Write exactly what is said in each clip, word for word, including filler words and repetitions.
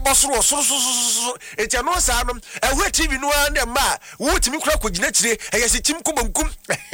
bosoro so so so enti no sa no ehwe T V no na ma wotimi kura kogina kire eyese chim kobonkum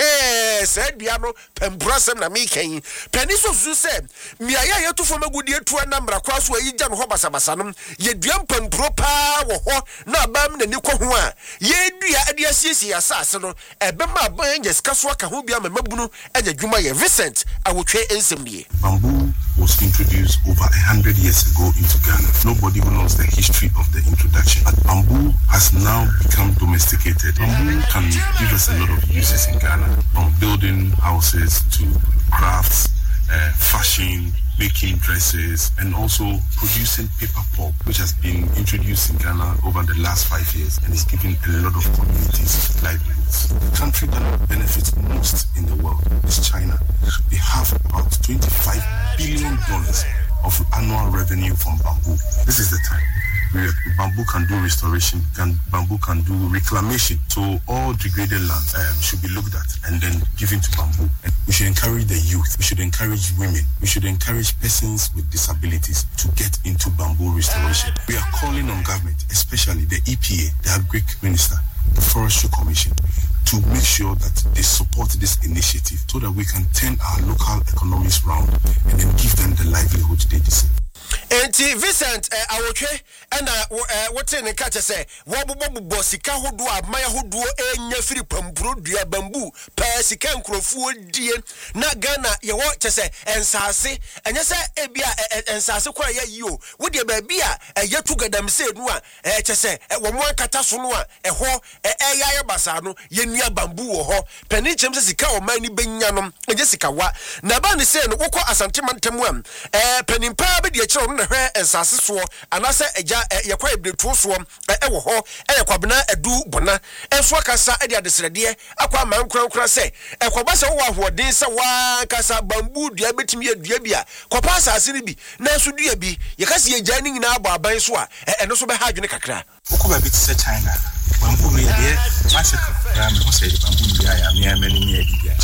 eh sa dua no pembrosem na me kan pani so so se miaya yetu fo magudi etu na mra kwa so ayi gya no ho basabasa no ye dua mpempro pa wo ho na abam na ni ko ho a ye dua ade asiesie asase no ebe ma ban nya sika so aka ho bia ma mabunu anya dwuma ye Vincent awotwe ensem. Bamboo was introduced over a hundred years ago into Ghana. Nobody knows the history of the introduction. But bamboo has now become domesticated. Bamboo can give us a lot of uses in Ghana, from building houses to crafts, uh, fashion, making dresses, and also producing paper pulp, which has been introduced in Ghana over the last five years and is giving a lot of communities livelihoods. The country that benefits most in the world is China. They have about twenty-five billion dollars of annual revenue from bamboo. This is the time. Bamboo can do restoration, can, bamboo can do reclamation. So all degraded land um, should be looked at and then given to bamboo. And we should encourage the youth, we should encourage women, we should encourage persons with disabilities to get into bamboo restoration. We are calling on government, especially the E P A, the Agric Minister, the Forestry Commission, to make sure that they support this initiative so that we can turn our local economies round and then give them the livelihood they deserve. Enti Vincent eh, awotwe na eh, wote ne ka say wobobo sika hodo amaya hodo enya firi pampuro dua bamboo pa sika nkrofo die na Ghana ye wo say ensase enye say ebia ensase kwa ya yio wo de ba bia yetu gadam se nu a eh say wo mo akata so no a eho eya ye basa no ye nua bamboo wo ho pani chem se sika o man ni benya no enye sika wa na ba ne se no wokọ asante mantam am eh pani pa be de na hwe ensase so anase eja yekwa ebretu so e wo ho e yakwabena edu bona enso kasa e de adesrede akwa man krankra se e kwaba se wo ahoden se wa kasa bamboo dua betimi adua bia kopa asase ni bi na so dua bi yekase eja ni nyina aba aban so a eno so be ha adwene kakra okoba bi se China bamboo no ye de massacre ya me ho se bamboo ni ya ya me amani ni edi bia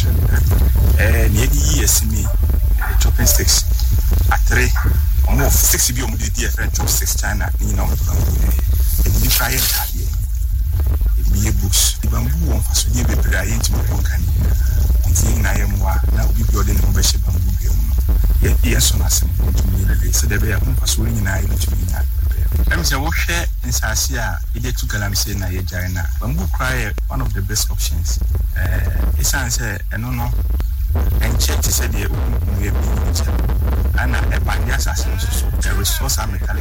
eh ni edi yesimi chopping sticks atre more six bi omo di different chop six China ni na omo bamboo e di fire tade e bi books di bamboo won faso ni bebre aye ntimo konkan ni na ye moa na obi bi ode ne be she bamboo bi omo ye ye so na sem ntimo ni le se de be ya kon faso ni na ye ntimo ni na em se wo hwe nsase a e de tu galam se na ye jare na bamboo cry one of the best options eh isan se eno no and check to say the we and a bandias as so the resource are metallic.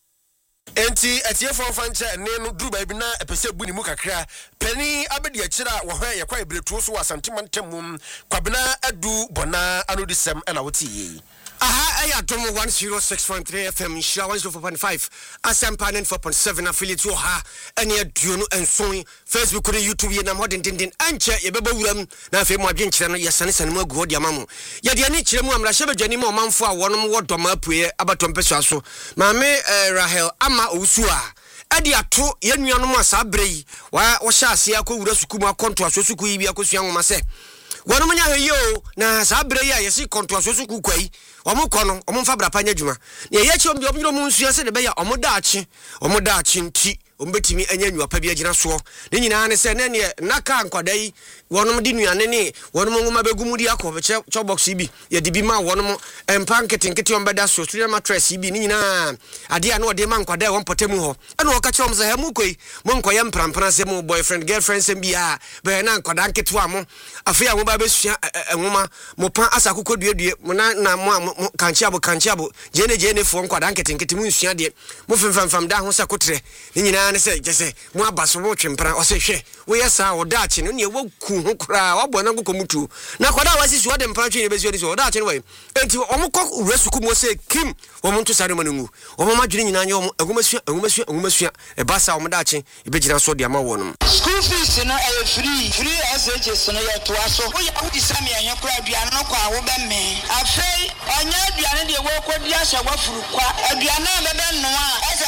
Enti etie fo fanche ne no duru ba bi na epese bu ni mu kakra pani abedi akira wo hwa ye kwa ebretu so wasantemantam kwabena adu bona anodisem na wotie. Aha, I am one oh six point three F M, Shira one oh four point five, Asampa four point seven, affiliate to her, and yet Duno and Sony, Facebook, YouTube, and I'm holding Dindin, and Che, Yabba William, now for my bench, and your son and more good, Yamamu. Yet, the Nietzsche, Mamma, Shabba Jenny, Mamma, for one more Doma Pue, about Tom Pesaso, Mame Rahel, Ama Usua. Adi ato yenuanom asabrei wa wo sha ase akowura sukuma konto asosuku yi bia kosua ngoma se wono nya heyo na asabrei a yesi konto asosuku kwai omo kono omo mfa bra panya djuma ne ye chi ombi omnyiro mu nsua se de be ya omo daachi omo daachi nti ombetimi anya nwa pa bia gina so ne nyina ne se ne ne naka nkwadai wonom di nuane ne wonom ngoma begumudi akobe cho box bi ye di bi ma wonom empanketin kete ombeda so studio mattress bi ne nyina ade a no de ma nkwadai won potemu ho ene wo ka che omza ha mu koi mo nkoye mprampra se mo boyfriend girlfriend se bia be na nkwadaa nketo amo afia mo ba besua ngoma mo pan asakoko duedue mo na na mo kanchi abo kanchi abo jene jene fo nkwadaa nketin kete mu nsua de mo femfam da ho se kotre ne nyina ne se jese mo abaso wo twempra o se hwe wo yesa wo daachi no ne wo ku ho kura wo bo na ngokomutu na kwada wasi so de mpra twe ne bezi so daachi no we enti omo kɔ resuku mo se kim wo mo nto sare manungu wo mo madwene nyina anya wo agumasua agumasua agumasua e basa wo mo daachi e begina so de ama wo no school fees no e free free S H S no ye to aso wo ya wo disami anya kura aduane no kwa wo be me afei anya aduane de wo kɔ di ahye wafuru kwa aduane be be no a